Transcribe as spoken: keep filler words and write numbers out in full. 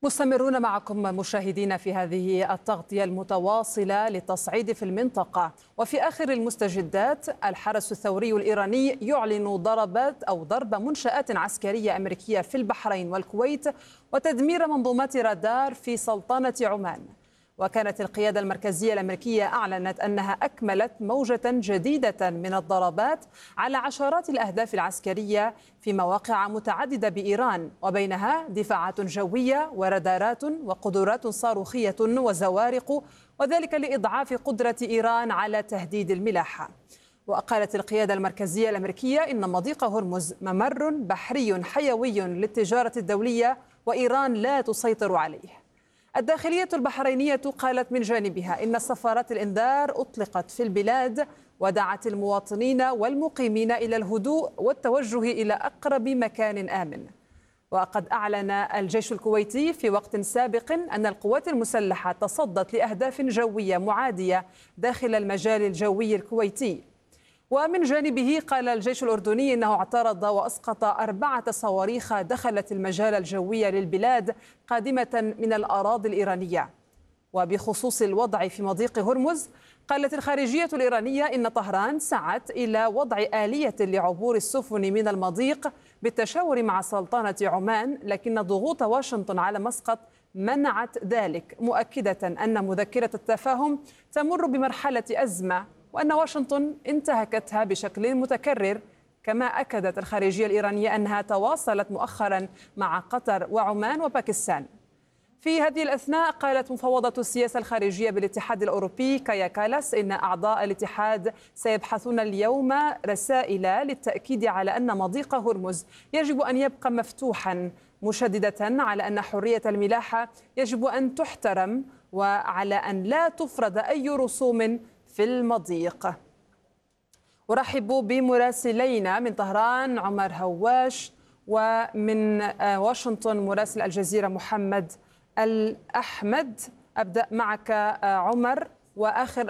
مستمرون معكم مشاهدين في هذه التغطية المتواصلة للتصعيد في المنطقة. وفي آخر المستجدات، الحرس الثوري الإيراني يعلن ضربات أو ضرب منشآت عسكرية أمريكية في البحرين والكويت وتدمير منظومات رادار في سلطنة عمان. وكانت القيادة المركزية الأمريكية أعلنت أنها أكملت موجة جديدة من الضربات على عشرات الأهداف العسكرية في مواقع متعددة بإيران، وبينها دفاعات جوية ورادارات وقدرات صاروخية وزوارق، وذلك لإضعاف قدرة إيران على تهديد الملاحة. وقالت القيادة المركزية الأمريكية إن مضيق هرمز ممر بحري حيوي للتجارة الدولية، وإيران لا تسيطر عليه. الداخلية البحرينية قالت من جانبها إن سفارات الإنذار أطلقت في البلاد، ودعت المواطنين والمقيمين إلى الهدوء والتوجه إلى أقرب مكان آمن. وقد أعلن الجيش الكويتي في وقت سابق أن القوات المسلحة تصدت لأهداف جوية معادية داخل المجال الجوي الكويتي. ومن جانبه قال الجيش الأردني إنه اعترض وأسقط أربعة صواريخ دخلت المجال الجوي للبلاد قادمة من الأراضي الإيرانية. وبخصوص الوضع في مضيق هرمز، قالت الخارجية الإيرانية إن طهران سعت إلى وضع آلية لعبور السفن من المضيق بالتشاور مع سلطنة عمان، لكن ضغوط واشنطن على مسقط منعت ذلك، مؤكدة أن مذكرة التفاهم تمر بمرحلة أزمة وأن واشنطن انتهكتها بشكل متكرر. كما أكدت الخارجية الإيرانية أنها تواصلت مؤخرا مع قطر وعمان وباكستان. في هذه الأثناء قالت مفوضة السياسة الخارجية بالاتحاد الأوروبي كايا كالاس إن أعضاء الاتحاد سيبحثون اليوم رسائل للتأكيد على أن مضيق هرمز يجب أن يبقى مفتوحا، مشددة على أن حرية الملاحة يجب أن تحترم، وعلى أن لا تفرض أي رسوم في المضيق. أرحب بمراسلينا من طهران عمر هواش، ومن واشنطن مراسل الجزيرة محمد الأحمد. أبدأ معك عمر، وآخر